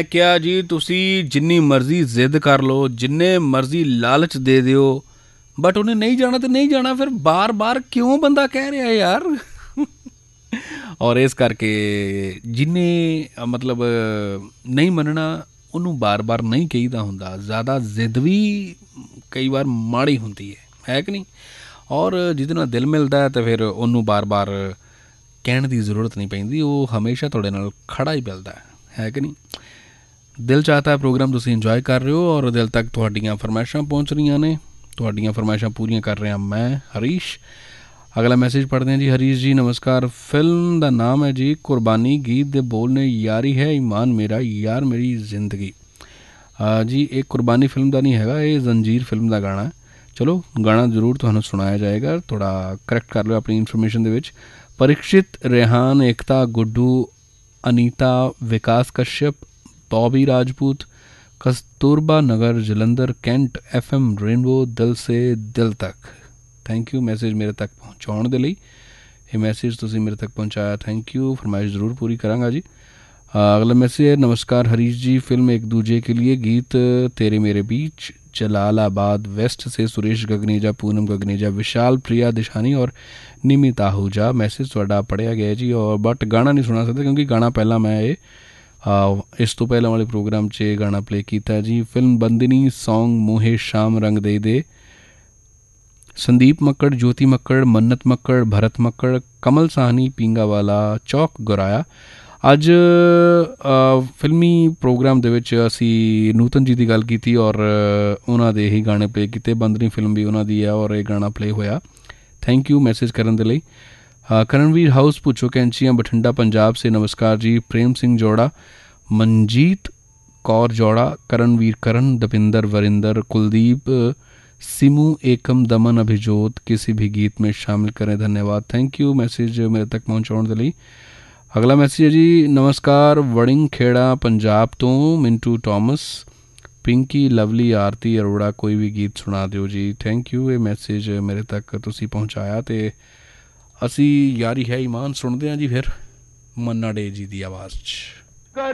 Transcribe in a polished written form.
ਕਿਹਾ ਜੀ ਤੁਸੀਂ ਜਿੰਨੀ ਮਰਜ਼ੀ ਜ਼ਿੱਦ ਕਰ ਲਓ, ਜਿੰਨੇ ਮਰਜ਼ੀ ਲਾਲਚ ਦੇ ਦਿਓ, ਬਟ ਉਹਨੇ ਨਹੀਂ ਜਾਣਾ ਤੇ ਨਹੀਂ ਜਾਣਾ। ਫਿਰ ਬਾਰ-ਬਾਰ ਕਿਉਂ ਬੰਦਾ ਕਹਿ ਰਿਹਾ ਯਾਰ। ਔਰ ਇਸ ਕਰਕੇ ਜਿੰਨੇ ਮਤਲਬ ਨਹੀਂ ਮੰਨਣਾ ਉਹਨੂੰ ਬਾਰ-ਬਾਰ ਨਹੀਂ ਕਹੀਦਾ ਹੁੰਦਾ। ਜ਼ਿਆਦਾ ਜ਼ਿੱਦ ਵੀ ਕਈ ਵਾਰ ਮਾੜੀ ਹੁੰਦੀ ਹੈ ਕਿ ਨਹੀਂ। ਔਰ ਜਿਹਦੇ ਨਾਲ ਦਿਲ ਮਿਲਦਾ ਤਾਂ ਫਿਰ ਉਹਨੂੰ ਬਾਰ-ਬਾਰ ਕਹਿਣ ਦੀ ਜ਼ਰੂਰਤ ਨਹੀਂ ਪੈਂਦੀ, ਉਹ ਹਮੇਸ਼ਾ ਤੁਹਾਡੇ ਨਾਲ ਖੜ੍ਹਾ ਹੀ ਮਿਲਦਾ ਹੈ ਕਿ ਨਹੀਂ। ਦਿਲ ਚਾਹਤਾ ਪ੍ਰੋਗਰਾਮ ਤੁਸੀਂ ਇੰਜੋਏ ਕਰ ਰਹੇ ਹੋ ਔਰ ਦਿਲ ਤੱਕ ਤੁਹਾਡੀਆਂ ਫਰਮਾਇਸ਼ਾਂ ਪਹੁੰਚ ਰਹੀਆਂ ਨੇ। ਤੁਹਾਡੀਆਂ ਫਰਮਾਇਸ਼ਾਂ ਪੂਰੀਆਂ ਕਰ ਰਿਹਾ ਮੈਂ ਹਰੀਸ਼। ਅਗਲਾ ਮੈਸੇਜ ਪੜ੍ਹਦੇ ਹਾਂ ਜੀ। ਹਰੀਸ਼ ਜੀ ਨਮਸਕਾਰ। ਫਿਲਮ ਦਾ ਨਾਮ ਹੈ ਜੀ ਕੁਰਬਾਨੀ, ਗੀਤ ਦੇ ਬੋਲ ਨੇ ਯਾਰੀ ਹੈ ਈਮਾਨ ਮੇਰਾ ਯਾਰ ਮੇਰੀ ਜ਼ਿੰਦਗੀ। ਜੀ ਇਹ ਕੁਰਬਾਨੀ ਫਿਲਮ ਦਾ ਨਹੀਂ ਹੈਗਾ, ਇਹ ਜ਼ੰਜੀਰ ਫਿਲਮ ਦਾ ਗਾਣਾ। ਚਲੋ ਗਾਣਾ ਜ਼ਰੂਰ ਤੁਹਾਨੂੰ ਸੁਣਾਇਆ ਜਾਏਗਾ। ਥੋੜ੍ਹਾ ਕਰੈਕਟ ਕਰ ਲਿਓ ਆਪਣੀ ਇਨਫੋਰਮੇਸ਼ਨ ਦੇ ਵਿੱਚ। ਪਰੀਕਸ਼ਿਤ, ਰੇਹਾਨ, ਏਕਤਾ, ਗੁੱਡੂ, ਅਨੀਤਾ, ਵਿਕਾਸ ਕਸ਼ਯਪ, बॉबी राजपूत, कस्तूरबा नगर जलंधर, कैंट, FM रेनबो, दिल से दिल तक। थैंक यू मैसेज मेरे तक पहुँचाने के लिए। ये मैसेज तुसी मेरे तक पहुँचाया, थैंक यू। फरमाइश ज़रूर पूरी करांगा जी। अगला मैसेज है। नमस्कार हरीश जी, फिल्म एक दूजे के लिए, गीत तेरे मेरे बीच, जलालाबाद वेस्ट से सुरेश गगनेजा, पूनम गगनेजा, विशाल, प्रिया दिशानी और निमित आहूजा। मैसेज थोड़ा पढ़िया गया जी और बट गाना नहीं सुना सकता क्योंकि गाना पहला मैं ये इस तो पहले वाले प्रोग्राम 'ਚ गाना प्ले किया जी। फिल्म बंदिनी सॉन्ग मोहे शाम रंग दे संदीप मक्कड़, ज्योति मक्कड़, मन्नत मक्कड़, भरत मक्कड़, कमल साहनी, पींगावाला चौक गुराया। ਅੱਜ ਫਿਲਮੀ ਪ੍ਰੋਗਰਾਮ ਦੇ ਵਿੱਚ ਅਸੀਂ ਨੂਤਨ ਜੀ ਦੀ ਗੱਲ ਕੀਤੀ ਔਰ ਉਹਨਾਂ ਦੇ ਹੀ ਗਾਣੇ ਪਲੇ ਕੀਤੇ। ਬੰਦਨੀ ਫਿਲਮ ਵੀ ਉਹਨਾਂ ਦੀ ਹੈ ਔਰ ਇਹ ਗਾਣਾ ਪਲੇ ਹੋਇਆ। ਥੈਂਕ ਯੂ ਮੈਸੇਜ ਕਰਨ ਦੇ ਲਈ। करणवीर हाउस पूछो कैंचियाँ बठिंडा पंजाब से नमस्कार जी। प्रेम सिंह जोड़ा, मनजीत कौर जोड़ा, करणवीर करण, दपिंदर वरिंदर, कुलदीप, सिमू, एकम, दमन, अभिजोत किसी भी गीत में शामिल करें, धन्यवाद। थैंक यू मैसेज मेरे तक पहुँचाने के लिए। अगला मैसेज है जी। नमस्कार वड़िंग खेड़ा पंजाब तो मिंटू टॉमस, पिंकी, लवली, आरती अरोड़ा, कोई भी गीत सुना दो जी। Thank you. ये मैसेज मेरे तक तुसी पहुँचाया तो ਅਸੀਂ ਯਾਰੀ ਹੈ ਈਮਾਨ ਸੁਣਦੇ ਹਾਂ ਜੀ। ਫਿਰ ਮੰਨਾ ਡੇ ਜੀ ਦੀ ਆਵਾਜ਼ 'ਚ।